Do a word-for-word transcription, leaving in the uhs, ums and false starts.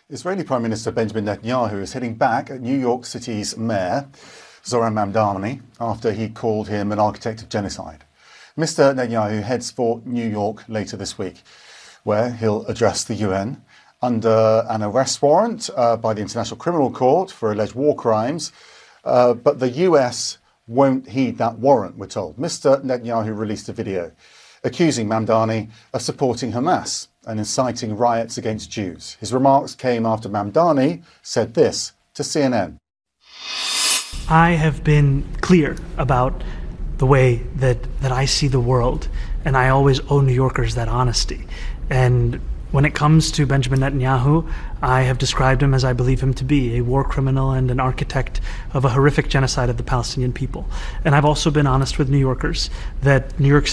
Israeli Prime Minister Benjamin Netanyahu is hitting back at New York City's mayor, Zohran Mamdani, after he called him an architect of genocide. Mister Netanyahu heads for New York later this week, where he'll address the U N under an arrest warrant uh, by the International Criminal Court for alleged war crimes. Uh, but the U S won't heed that warrant, we're told. Mister Netanyahu released a video accusing Mamdani of supporting Hamas and inciting riots against Jews. His remarks came after Mamdani said this to C N N. I have been clear about the way that, that I see the world, and I always owe New Yorkers that honesty. And when it comes to Benjamin Netanyahu, I have described him as I believe him to be, a war criminal and an architect of a horrific genocide of the Palestinian people. And I've also been honest with New Yorkers that New York